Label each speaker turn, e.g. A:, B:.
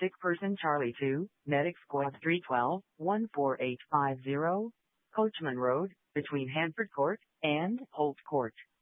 A: Sick person Charlie 2, Medic Squad 312, 14850, Coachman Road, between Hanford Court and Holt Court.